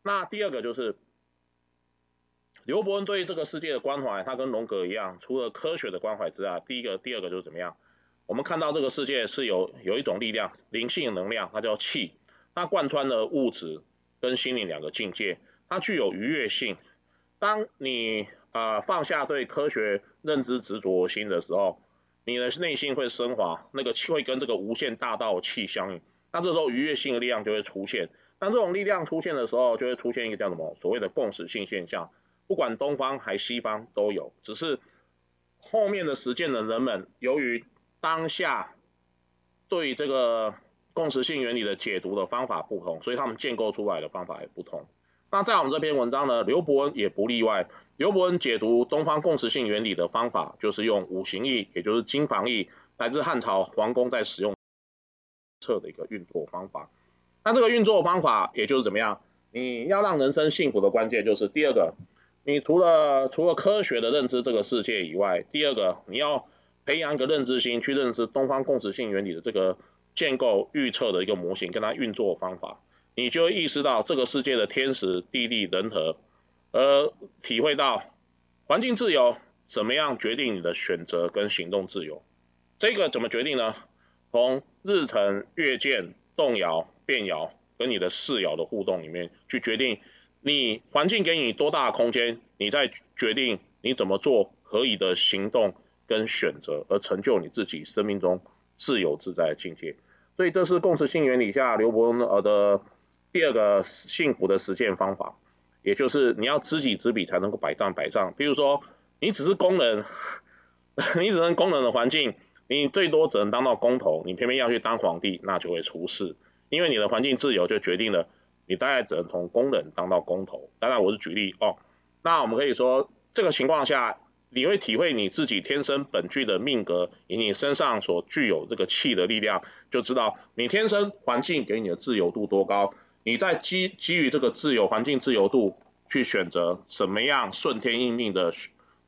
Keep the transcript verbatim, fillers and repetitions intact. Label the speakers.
Speaker 1: 那第二个就是刘伯温对这个世界的关怀，他跟荣格一样，除了科学的关怀之外，第一个、第二个就是怎么样？我们看到这个世界是有有一种力量，灵性能量，它叫气，它贯穿了物质跟心灵两个境界，它具有愉悦性。当你呃放下对科学认知执着心的时候，你的内心会升华，那个气会跟这个无限大道气相应，那这时候愉悦性的力量就会出现。当这种力量出现的时候，就会出现一个叫什么所谓的共识性现象。不管东方还西方都有，只是后面的实践的人们，由于当下对这个共识性原理的解读的方法不同，所以他们建构出来的方法也不同。那在我们这篇文章呢，刘伯温也不例外。刘伯温解读东方共识性原理的方法，就是用五行易，也就是经房易，来自汉朝皇宫在使用测的一个运作方法。那这个运作方法，也就是怎么样？你要让人生幸福的关键就是第二个，你除了除了科学的认知这个世界以外，第二个你要培养一个认知心，去认知东方共识性原理的这个建构预测的一个模型跟它运作方法，你就会意识到这个世界的天时地利人和，而体会到环境自由怎么样决定你的选择跟行动自由。这个怎么决定呢？从日程、月见、动摇、变摇跟你的视爻的互动里面去决定你环境给你多大的空间，你再决定你怎么做合理的行动跟选择，而成就你自己生命中自由自在的境界。所以这是共识性原理下刘伯温的第二个幸福的实践方法，也就是你要知己知彼才能够百战百胜。比如说你只是工人，你只能工人的环境，你最多只能当到工头，你偏偏要去当皇帝，那就会出事，因为你的环境自由就决定了你大概只能从工人当到工头。当然我是举例哦，那我们可以说这个情况下，你会体会你自己天生本具的命格，以你身上所具有这个气的力量，就知道你天生环境给你的自由度多高，你在基基于这个自由环境自由度去选择什么样顺天应命的